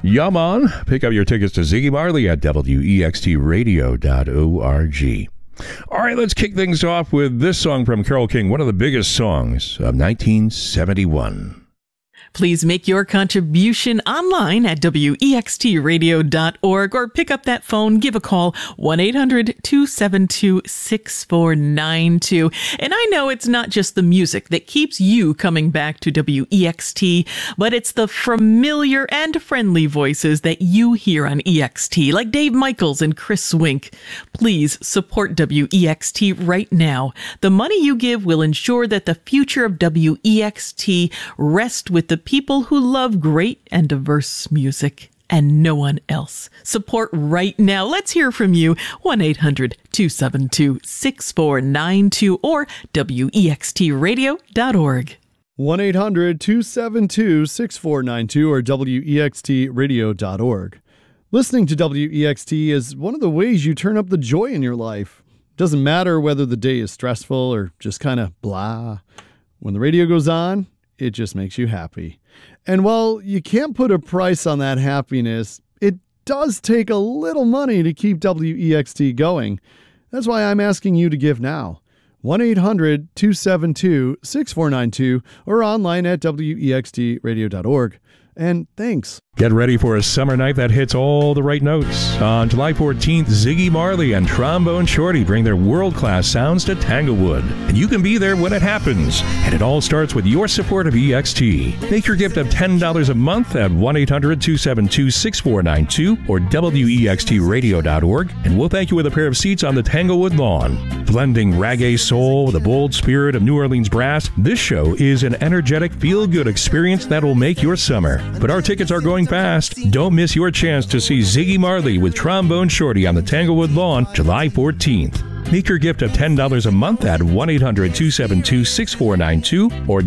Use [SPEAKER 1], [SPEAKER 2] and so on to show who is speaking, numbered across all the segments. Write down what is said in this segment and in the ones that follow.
[SPEAKER 1] Yeah, man. Pick up your tickets to Ziggy Marley at wextradio.org. All right, let's kick things off with this song from Carole King, one of the biggest songs of 1971.
[SPEAKER 2] Please make your contribution online at wextradio.org or pick up that phone, give a call, 1-800-272-6492. And I know it's not just the music that keeps you coming back to WEXT, but it's the familiar and friendly voices that you hear on EXT, like Dave Michaels and Chris Swink. Please support WEXT right now. The money you give will ensure that the future of WEXT rests with the people who love great and diverse music and no one else. Support right now. Let's hear from you. 1-800-272-6492 or wextradio.org.
[SPEAKER 3] 1-800-272-6492 or wextradio.org. Listening to WEXT is one of the ways you turn up the joy in your life. It doesn't matter whether the day is stressful or just kind of blah. When the radio goes on, it just makes you happy. And while you can't put a price on that happiness, it does take a little money to keep WEXT going. That's why I'm asking you to give now. 1-800-272-6492 or online at wextradio.org. And thanks.
[SPEAKER 1] Get ready for a summer night that hits all the right notes. On July 14th, Ziggy Marley and Trombone Shorty bring their world-class sounds to Tanglewood. And you can be there when it happens. And it all starts with your support of EXT. Make your gift of $10 a month at 1-800-272-6492 or wextradio.org, and we'll thank you with a pair of seats on the Tanglewood lawn. Blending reggae soul with the bold spirit of New Orleans brass, this show is an energetic, feel-good experience that will make your summer. But our tickets are going fast. Don't miss your chance to see Ziggy Marley with Trombone Shorty on the Tanglewood lawn July 14th. Make your gift of $10 a month at 1-800-272-6492 or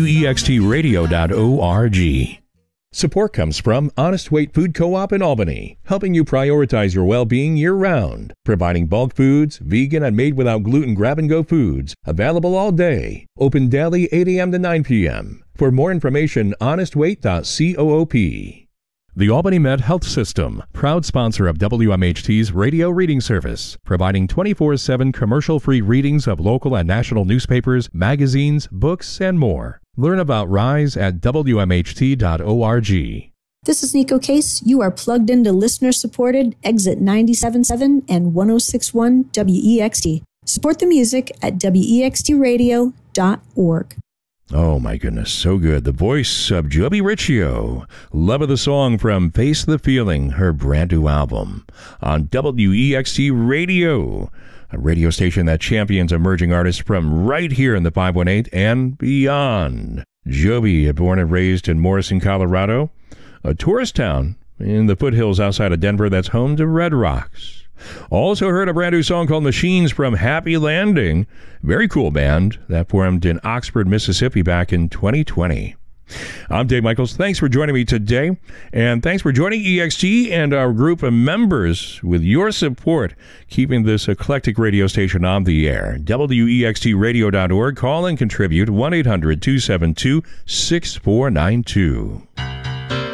[SPEAKER 1] wextradio.org. Support comes from Honest Weight Food Co-op in Albany, helping you prioritize your well-being year-round, providing bulk foods, vegan and made without gluten grab-and-go foods, available all day, open daily 8 a.m. to 9 p.m. For more information, honestweight.coop. The Albany Med Health System, proud sponsor of WMHT's radio reading service, providing 24/7 commercial-free readings of local and national newspapers, magazines, books, and more. Learn about RISE at WMHT.org.
[SPEAKER 4] This is Nico Case. You are plugged into listener-supported Exit 97.7 and 106.1 WEXT. Support the music at wextradio.org.
[SPEAKER 1] Oh my goodness, so good. The voice of Joby Riccio. Love of the song from Face the Feeling, her brand new album. On WEXT Radio, a radio station that champions emerging artists from right here in the 518 and beyond. Joby, born and raised in Morrison, Colorado, a tourist town in the foothills outside of Denver that's home to Red Rocks. Also heard a brand new song called Machines from Happy Landing. Very cool band that formed in Oxford, Mississippi back in 2020. I'm Dave Michaels. Thanks for joining me today. And thanks for joining EXT and our group of members with your support, keeping this eclectic radio station on the air. WEXTradio.org. Call and contribute 1-800-272-6492.